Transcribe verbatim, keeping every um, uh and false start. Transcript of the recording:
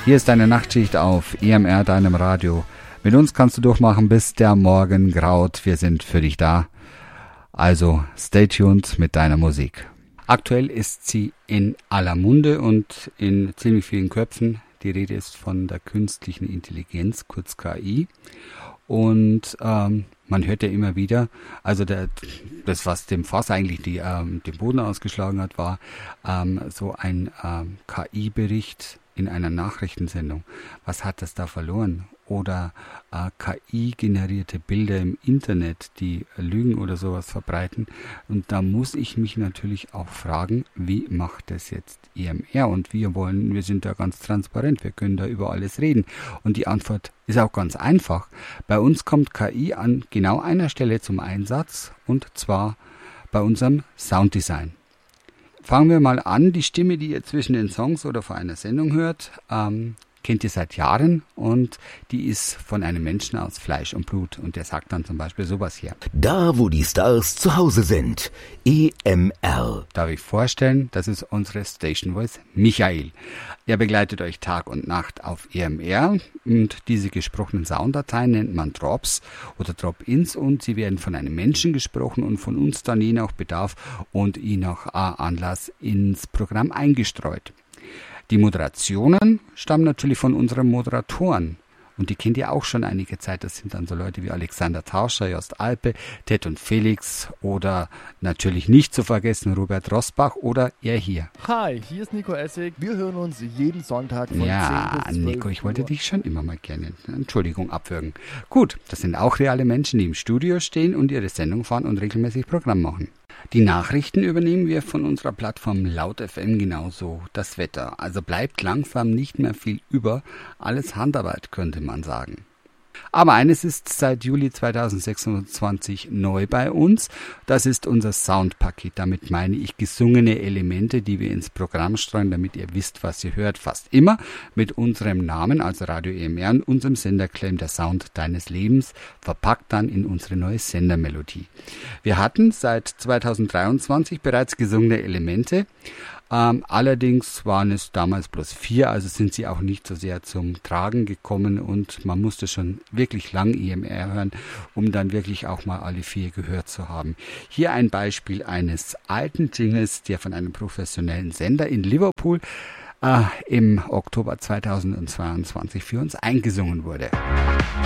Hier ist deine Nachtschicht auf E M R, deinem Radio. Mit uns kannst du durchmachen, bis der Morgen graut. Wir sind für dich da. Also stay tuned mit deiner Musik. Aktuell ist sie in aller Munde und in ziemlich vielen Köpfen. Die Rede ist von der künstlichen Intelligenz, kurz K I. Und ähm, man hört ja immer wieder, also der, das, was dem Fass eigentlich die, ähm, den Boden ausgeschlagen hat, war ähm, so ein ähm, K I-Bericht in einer Nachrichtensendung. Was hat das da verloren? Oder äh, K I-generierte Bilder im Internet, die Lügen oder sowas verbreiten. Und da muss ich mich natürlich auch fragen, wie macht das jetzt E M R? Und wir wollen, wir sind da ganz transparent, wir können da über alles reden. Und die Antwort ist auch ganz einfach. Bei uns kommt K I an genau einer Stelle zum Einsatz, und zwar bei unserem Sounddesign. Fangen wir mal an. Die Stimme, die ihr zwischen den Songs oder vor einer Sendung hört, ähm, kennt ihr seit Jahren, und die ist von einem Menschen aus Fleisch und Blut, und der sagt dann zum Beispiel sowas hier. Da, wo die Stars zu Hause sind, E M R. Darf ich vorstellen, das ist unsere Station Voice Michael. Er begleitet euch Tag und Nacht auf E M R, und diese gesprochenen Sounddateien nennt man Drops oder Drop-ins, und sie werden von einem Menschen gesprochen und von uns dann je nach Bedarf und je nach Anlass ins Programm eingestreut. Die Moderationen stammen natürlich von unseren Moderatoren, und die kennt ihr auch schon einige Zeit. Das sind dann so Leute wie Alexander Tauscher, Jost Alpe, Ted und Felix oder natürlich nicht zu vergessen Robert Rosbach oder er hier. Hi, hier ist Nico Essig. Wir hören uns jeden Sonntag von ja, zehn bis zwölf Nico, ich wollte Uhr. dich schon immer mal gerne, Entschuldigung, abwürgen. Gut, das sind auch reale Menschen, die im Studio stehen und ihre Sendung fahren und regelmäßig Programm machen. Die Nachrichten übernehmen wir von unserer Plattform Laut F M, genauso das Wetter. Also bleibt langsam nicht mehr viel über. Alles Handarbeit, könnte man sagen. Aber eines ist seit Juli zweitausendsechsundzwanzig neu bei uns. Das ist unser Soundpaket. Damit meine ich gesungene Elemente, die wir ins Programm streuen, damit ihr wisst, was ihr hört. Fast immer mit unserem Namen, also Radio E M R, und unserem Senderclaim Der Sound deines Lebens, verpackt dann in unsere neue Sendermelodie. Wir hatten seit zweitausenddreiundzwanzig bereits gesungene Elemente. Ähm, allerdings waren es damals bloß vier, also sind sie auch nicht so sehr zum Tragen gekommen, und man musste schon wirklich lang E M R hören, um dann wirklich auch mal alle vier gehört zu haben. Hier ein Beispiel eines alten Jingles, der von einem professionellen Sender in Liverpool äh, im Oktober zweitausendzweiundzwanzig für uns eingesungen wurde.